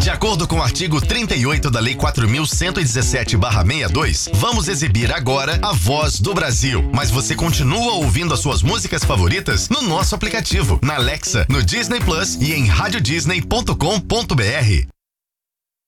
De acordo com o artigo 38 da Lei 4.117/62, vamos exibir agora a Voz do Brasil. Mas você continua ouvindo as suas músicas favoritas no nosso aplicativo, na Alexa, no Disney Plus e em radiodisney.com.br.